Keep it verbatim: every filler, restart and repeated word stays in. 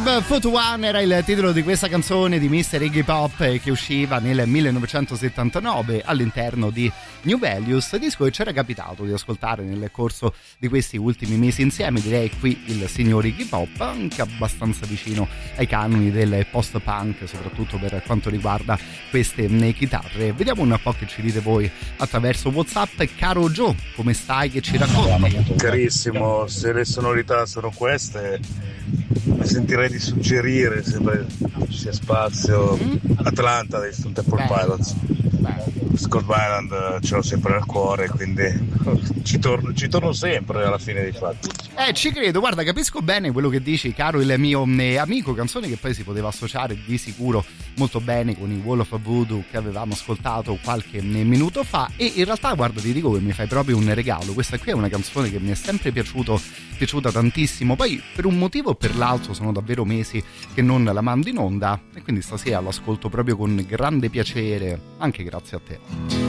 Club One era il titolo di questa canzone di mister Iggy Pop che usciva nel millenovecentosettantanove all'interno di New Values, disco che ci era capitato di ascoltare nel corso di questi ultimi mesi insieme. Direi qui il signor Iggy Pop anche abbastanza vicino ai canoni del post-punk, soprattutto per quanto riguarda queste chitarre. Vediamo un po' che ci dite voi attraverso WhatsApp. Caro Joe, come stai, che ci racconti? Carissimo, se le sonorità sono queste mi sentirei di suggerire, sempre ci sia spazio, Atlanta dei Stone Temple Pilots. Scott Weiland ce l'ho sempre nel cuore, quindi ci torno, ci torno sempre alla fine dei fatti. Eh, ci credo, guarda, capisco bene quello che dici, caro il mio eh, amico, canzone che poi si poteva associare di sicuro molto bene con i Wall of Voodoo che avevamo ascoltato qualche minuto fa. E in realtà, guarda, ti dico che mi fai proprio un regalo. Questa qui è una canzone che mi è sempre piaciuto, piaciuta tantissimo, poi per un motivo o per l'altro sono davvero mesi che non la mando in onda e quindi stasera l'ascolto proprio con grande piacere, anche grazie a te.